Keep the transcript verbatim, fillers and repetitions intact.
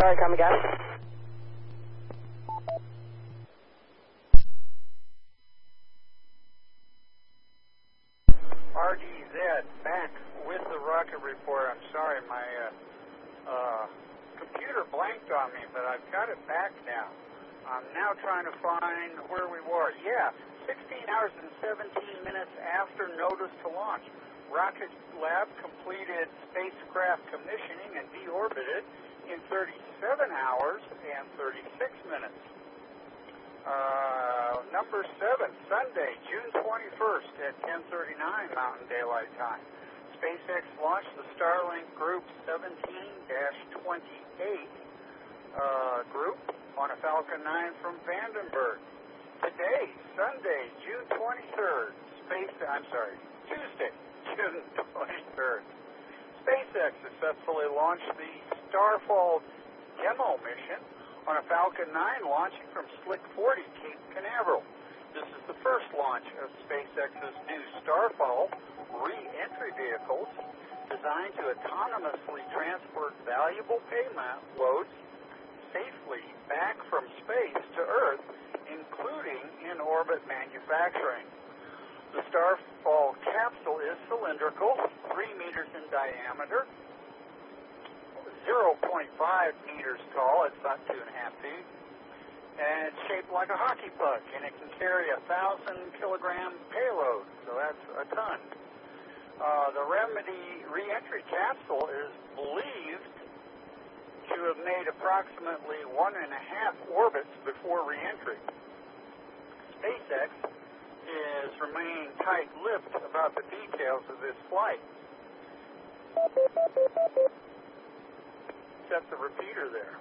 Sorry, come again? R D Z, back with the rocket report. I'm sorry, my uh, uh, computer blanked on me, but I've got it back now. I'm now trying to find where we were. Yeah, sixteen hours and seventeen minutes after notice to launch. Rocket Lab completed spacecraft commissioning and deorbited in thirty-seven hours and thirty-six minutes. Uh, number seven, Sunday, June twenty-first at ten thirty-nine Mountain Daylight Time. SpaceX launched the Starlink Group seventeen dash twenty-eight uh, group on a Falcon nine from Vandenberg. Today, Sunday, June twenty-third, Space, I'm sorry, Tuesday, June twenty-third. SpaceX successfully launched the Starfall demo mission on a Falcon nine launching from Slick forty, Cape Canaveral. This is the first launch of SpaceX's new Starfall re-entry vehicles designed to autonomously transport valuable payloads safely back from space to Earth, including in-orbit manufacturing. The Starfall capsule is cylindrical, three meters in diameter, zero point five meters tall, it's about two and a half feet, and it's shaped like a hockey puck, and it can carry a thousand kilogram payload, so that's a ton. Uh, the Remedy re-entry capsule is believed to have made approximately one and a half orbits before re-entry. SpaceX is remaining tight-lipped about the details of this flight. Set the repeater there.